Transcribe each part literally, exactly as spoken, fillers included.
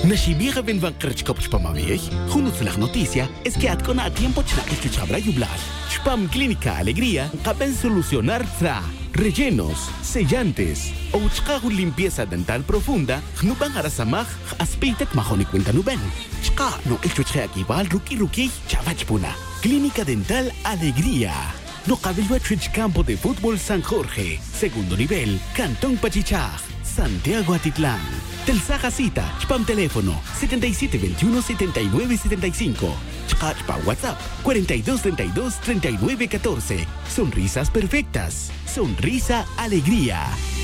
Nashibiga ben van krachkop pamavich, junut la noticia es que atkona a tiempo chnakichu chabra yublar. Spam Clínica Alegría, caben solucionar tra, rellenos, sellantes, o uchkagu limpieza dental profunda, nuban harasamaj, aspeitek mahoni cuenta nuben. Chka no ichuche aquí val ruki ruki, chavachpuna. Clínica Dental Alegría. No cabello Campo de Fútbol San Jorge, segundo nivel, Cantón Pachichaj, Santiago Atitlán. Telsaja cita, spam teléfono setenta y siete veintiuno setenta y nueve setenta y cinco. Chpa WhatsApp cuarenta y dos treinta y dos treinta y nueve catorce. Sonrisas perfectas. Sonrisa Alegría.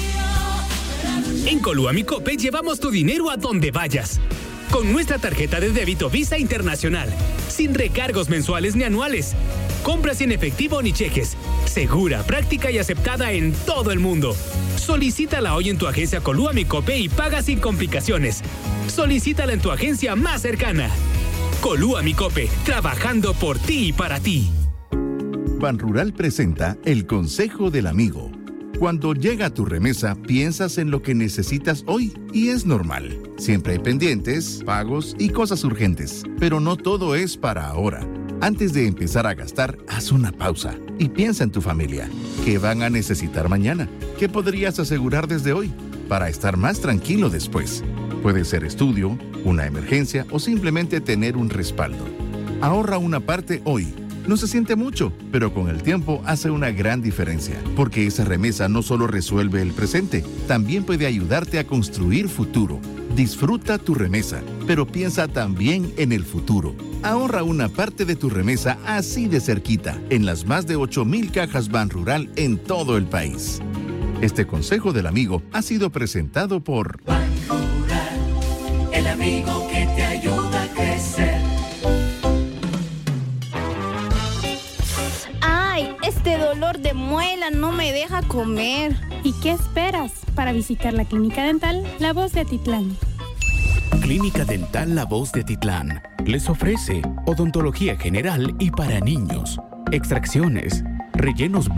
En Colua Mi Cope llevamos tu dinero a donde vayas. Con nuestra tarjeta de débito Visa Internacional, sin recargos mensuales ni anuales. Compras sin efectivo ni cheques. Segura, práctica y aceptada en todo el mundo. Solicítala hoy en tu agencia Colua Mi Cope y paga sin complicaciones. Solicítala en tu agencia más cercana. Colua Mi Cope, trabajando por ti y para ti. Banrural presenta el Consejo del Amigo. Cuando llega tu remesa, piensas en lo que necesitas hoy y es normal. Siempre hay pendientes, pagos y cosas urgentes, pero no todo es para ahora. Antes de empezar a gastar, haz una pausa y piensa en tu familia. ¿Qué van a necesitar mañana? ¿Qué podrías asegurar desde hoy para estar más tranquilo después? Puede ser estudio, una emergencia o simplemente tener un respaldo. Ahorra una parte hoy. No se siente mucho, pero con el tiempo hace una gran diferencia, porque esa remesa no solo resuelve el presente, también puede ayudarte a construir futuro. Disfruta tu remesa, pero piensa también en el futuro. Ahorra una parte de tu remesa así de cerquita, en las más de ocho mil cajas Banrural en todo el país. Este consejo del amigo ha sido presentado por Banrural, el amigo que te ayuda a crecer. Este dolor de muela no me deja comer. ¿Y qué esperas para visitar la Clínica Dental La Voz de Atitlán? Clínica Dental La Voz de Atitlán les ofrece odontología general y para niños, extracciones, rellenos